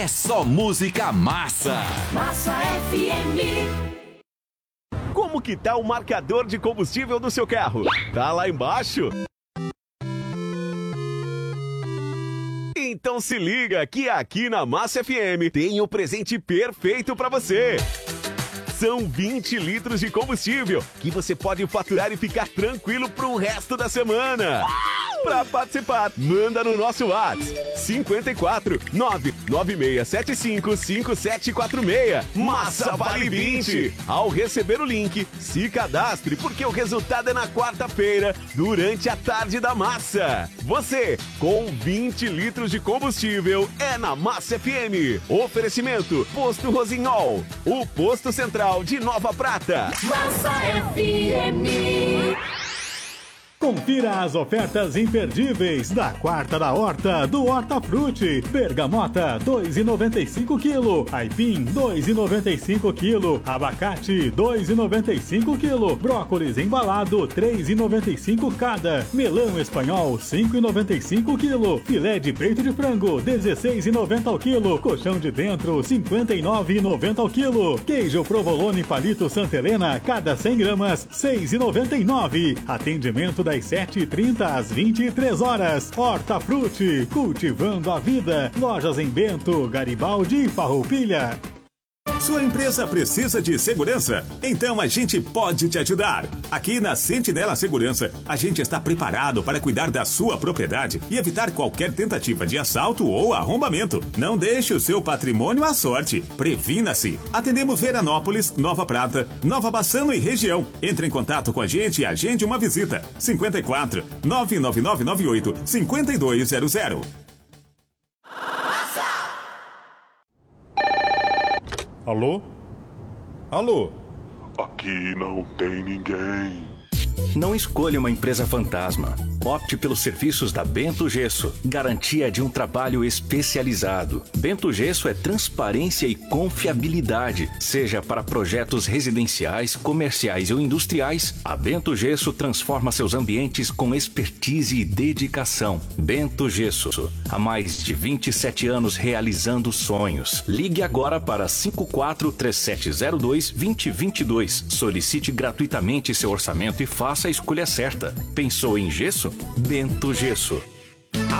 é só música massa. Massa FM. Como que tá o marcador de combustível do seu carro? Tá lá embaixo? Então se liga que aqui na Massa FM tem o presente perfeito para você. São 20 litros de combustível que você pode faturar e ficar tranquilo pro resto da semana. Para participar, manda no nosso WhatsApp 54 99675 5746. Massa vale 20. Ao receber o link, se cadastre porque o resultado é na quarta-feira, durante a tarde da Massa. Você, com 20 litros de combustível, é na Massa FM. Oferecimento, Posto Rosinhol, o posto central de Nova Prata. Massa FM. Confira as ofertas imperdíveis da Quarta da Horta do Hortafruti. Bergamota, 2,95 kg. Aipim, 2,95 kg. Abacate, 2,95 kg. Brócolis embalado, 3,95 cada. Melão espanhol, 5,95 kg. Filé de peito de frango, 16,90 ao quilo. Colchão de dentro, 59,90 ao quilo. Queijo provolone palito Santa Helena, cada 100 gramas, 6,99. Atendimento das 7h30 às 23 horas. Hortafruti, cultivando a vida. Lojas em Bento, Garibaldi e Farroupilha. Sua empresa precisa de segurança? Então a gente pode te ajudar. Aqui na Sentinela Segurança, a gente está preparado para cuidar da sua propriedade e evitar qualquer tentativa de assalto ou arrombamento. Não deixe o seu patrimônio à sorte. Previna-se. Atendemos Veranópolis, Nova Prata, Nova Bassano e região. Entre em contato com a gente e agende uma visita. 54 99998 5200. Alô? Alô? Aqui não tem ninguém. Não escolha uma empresa fantasma. Opte pelos serviços da Bento Gesso. Garantia de um trabalho especializado. Bento Gesso é transparência e confiabilidade. Seja para projetos residenciais, comerciais ou industriais, a Bento Gesso transforma seus ambientes com expertise e dedicação. Bento Gesso. Há mais de 27 anos realizando sonhos. Ligue agora para 54-3702-2022. Solicite gratuitamente seu orçamento e faça a escolha certa. Pensou em gesso? Bento Gesso.